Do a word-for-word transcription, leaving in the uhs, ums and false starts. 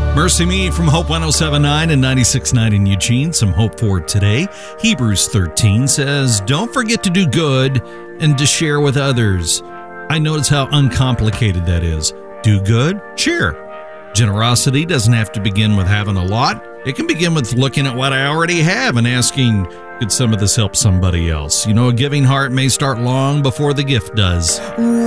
Mercy Me from Hope one oh seven point nine and ninety-six point nine in Eugene. Some hope for today. Hebrews thirteen says, don't forget to do good and to share with others. I notice how uncomplicated that is. Do good, share. Generosity doesn't have to begin with having a lot. It can begin with looking at what I already have and asking, could some of this help somebody else? You know, a giving heart may start long before the gift does.